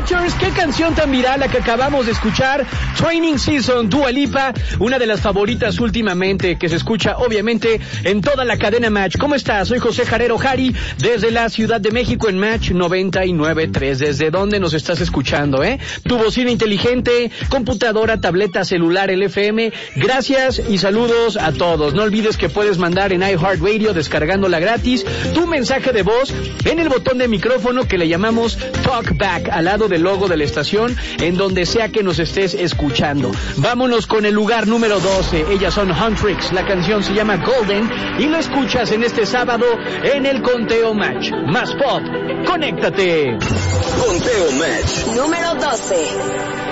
Futures, qué canción tan viral la que acabamos de escuchar. Training Season, Dua Lipa, una de las favoritas últimamente, que se escucha obviamente en toda la cadena Match. ¿Cómo estás? Soy José Jarero Jari, desde la Ciudad de México en Match 99.3. ¿Desde dónde nos estás escuchando, Tu bocina inteligente, computadora, tableta, celular, el FM. Gracias y saludos a todos. No olvides que puedes mandar en iHeartRadio, descargándola gratis, tu mensaje de voz en el botón de micrófono que le llamamos Talkback, al lado del logo de la estación, en donde sea que nos estés escuchando. Vámonos con el lugar número 12. Ellas son Huntrix, la canción se llama Golden y la escuchas en este sábado en el Conteo Match. Más pop, conéctate. Conteo Match número 12.